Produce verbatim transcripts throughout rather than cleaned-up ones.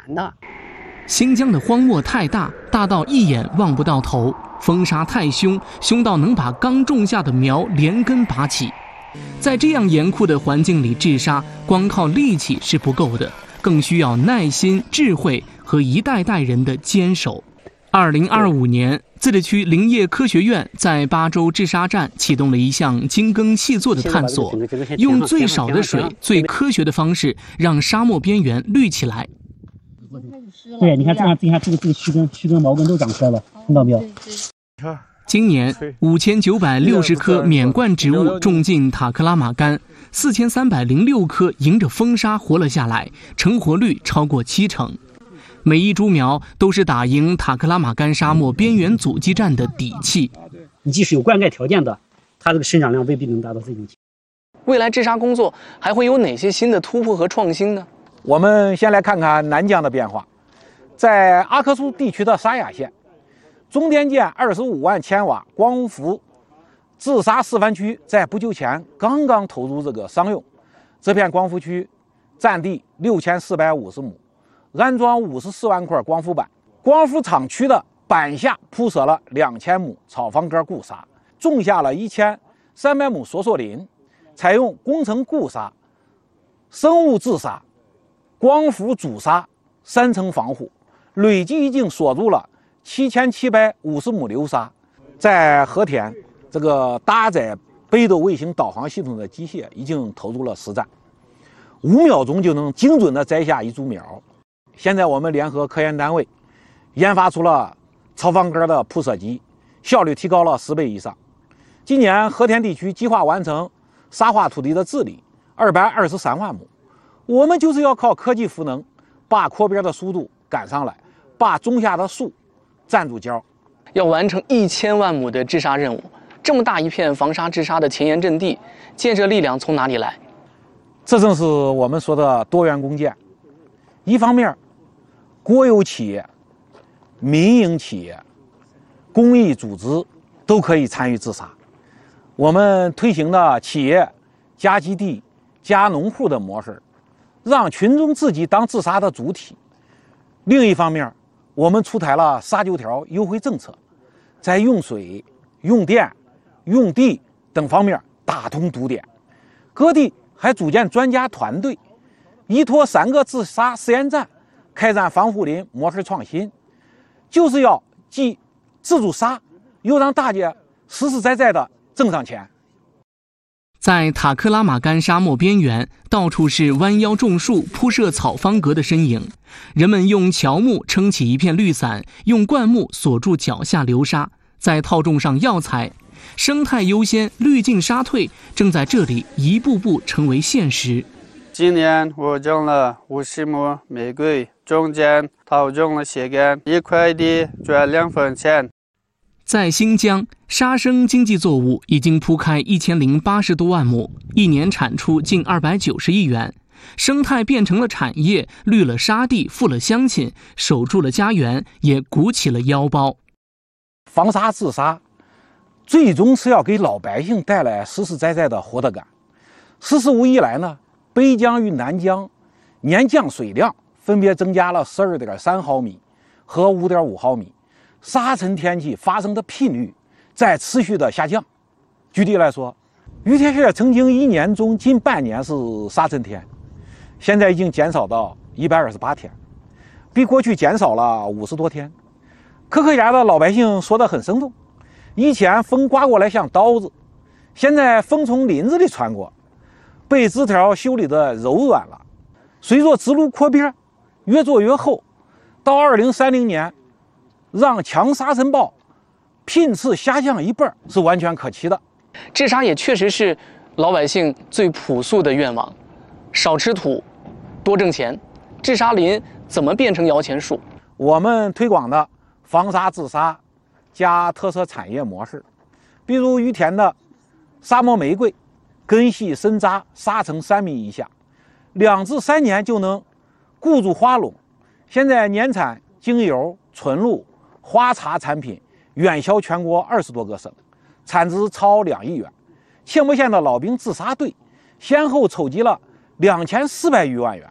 的。 新疆的荒漠太大，大到一眼望不到头；风沙太凶，凶到能把刚种下的苗连根拔起。在这样严酷的环境里治沙，光靠力气是不够的，更需要耐心、智慧和一代代人的坚守。二零二五年，自治区林业科学院在巴州治沙站启动了一项精耕细作的探索，用最少的水、最科学的方式，让沙漠边缘绿起来。 对，你看这样，你看这个这个须根、须根、毛根都长出来了，看到没有？ 今年五千九百六十棵免冠植物种进塔克拉玛干，四千三百零六棵迎着风沙活了下来，成活率超过七成。每一株苗都是打赢塔克拉玛干沙漠边缘阻击战的底气。 你即使有灌溉条件的，它这个生长量未必能达到这种情况。 未来治沙工作还会有哪些新的突破和创新呢？ 我们先来看看南疆的变化。在阿克苏地区的沙雅县，中电建二十五万千瓦光伏治沙示范区在不久前刚刚投入这个商用。这片光伏区占地六千四百五十亩，安装五十四万块光伏板。光伏厂区的板下铺设了两千亩草房杆固沙，种下了一千三百亩梭梭林，采用工程固沙、生物治沙、光伏主沙三层防护，累计已经锁住了七千七百五十亩流沙。在和田，这个搭载北斗卫星导航系统的机械已经投入了实战，五秒钟就能精准地摘下一株苗。现在我们联合科研单位研发出了草房杆的铺设机，效率提高了十倍以上。今年和田地区计划完成沙化土地的治理二百二十三万亩，我们就是要靠科技赋能，把扩边的速度赶上来，把种下的树站住脚。 要完成一千万亩的治沙任务，这么大一片防沙治沙的前沿阵地，建设力量从哪里来？ 这正是我们说的多元共建。一方面，国有企业、民营企业、公益组织都可以参与治沙。我们推行的企业加基地、加农户的模式，让群众自己当治沙的主体。另一方面，我们出台了沙九条优惠政策，在用水、用电、用地等方面打通堵点。各地还组建专家团队，依托三个治沙试验站，开展防护林模式创新，就是要既治住沙，又让大家实实在在的挣上钱。 在塔克拉玛干沙漠边缘，到处是弯腰种树、铺设草方格的身影。人们用乔木撑起一片绿伞，用灌木锁住脚下流沙，再套种上药材。生态优先、绿尽沙退，正在这里一步步成为现实。 今年我种了五十亩玫瑰，中间套种了鞋杆，一块地赚两分钱。 在新疆，沙生经济作物已经铺开一千零八十多万亩，一年产出近二百九十亿元。生态变成了产业，绿了沙地，富了乡亲，守住了家园，也鼓起了腰包。 防沙治沙，最终是要给老百姓带来实实在在的获得感。十四五以来呢，北疆与南疆年降水量分别增加了十二点三毫米和五点五毫米。沙尘天气发生的频率在持续的下降。举例来说，于天县曾经一年中近半年是沙尘天，现在已经减少到一百二十八天，比过去减少了五十多天。可可家的老百姓说得很生动，以前风刮过来像刀子，现在风从林子里穿过，被枝条修理的柔软了。随着支路扩边越做越厚，到二零三零年让强沙尘暴频次下降一半是完全可期的。 治沙也确实是老百姓最朴素的愿望，少吃土，多挣钱。治沙林怎么变成摇钱树？ 我们推广的防沙治沙加特色产业模式，比如于田的沙漠玫瑰，根系深扎，沙层三米以下，两至三年就能固住花垄。现在年产精油、纯露、花茶产品远销全国二十多个省，产值超两亿元。切莫县的老兵治沙队先后筹集了两千四百余万元，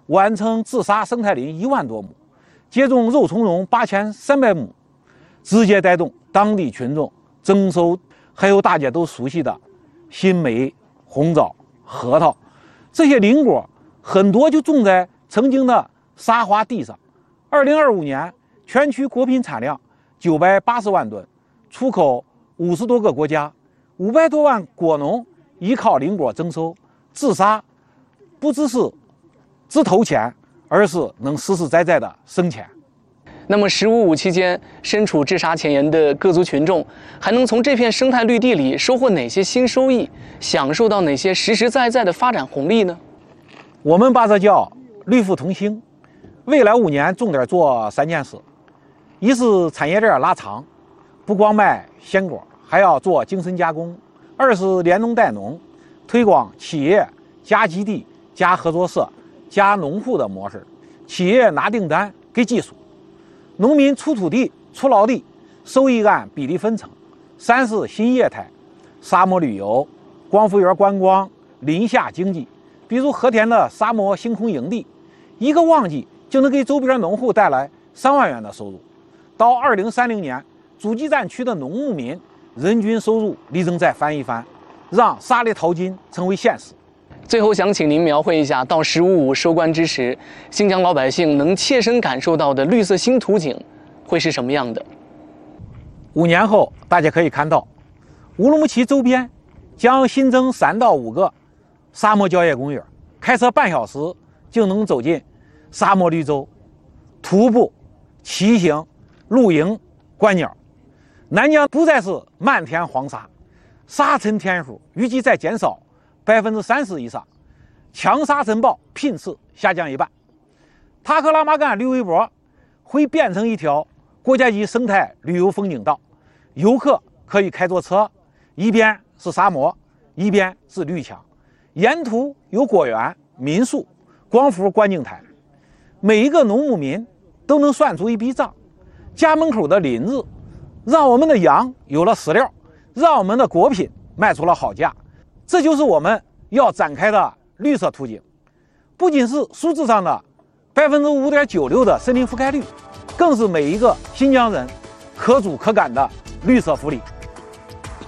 完成自杀生态林一万多亩，接种肉苁蓉八千三百亩，直接带动当地群众增收。还有大家都熟悉的新梅、红枣、核桃，这些林果很多就种在曾经的沙华地上。二零二五年全区果品产量九百八十万吨，出口五十多个国家，五百多万果农依靠林果增收，自杀不只是只投钱，而是能实实在在的生钱。 那么“十五五”期间，身处治沙前沿的各族群众，还能从这片生态绿地里收获哪些新收益，享受到哪些实实在在的发展红利呢？ 我们把这叫绿富同兴。未来五年重点做三件事：一是产业链拉长，不光卖鲜果，还要做精深加工；二是联农带农，推广企业加基地、加合作社、加农户的模式，企业拿订单给技术。农民出土地、出劳力，收益按比例分成。三是新业态，沙漠旅游、光复园观光、林下经济。比如和田的沙漠星空营地，一个旺季就能给周边农户带来三万元的收入。到二零三零年，主基站区的农牧民人均收入力争再翻一番，让沙粒淘金成为现实。 最后想请您描绘一下，到“十五五”收官之时，新疆老百姓能切身感受到的绿色新图景会是什么样的？ 五年后，大家可以看到，乌鲁木齐周边将新增三到五个沙漠郊野公园，开车半小时就能走进沙漠绿洲，徒步、骑行、露营、观鸟。南疆不再是漫天黄沙，沙尘天数预计再减少百分之三十以上，强沙尘暴频次下降一半。塔克拉玛干绿围脖会变成一条国家级生态旅游风景道，游客可以开着车，一边是沙漠，一边是绿墙，沿途有果园、民宿、光伏观景台。每一个农牧民都能算出一笔账，家门口的林子让我们的羊有了饲料，让我们的果品卖出了好价。这就是我们要展开的绿色图景，不仅是数字上的百分之五点九六的森林覆盖率，更是每一个新疆人可主可感的绿色福利。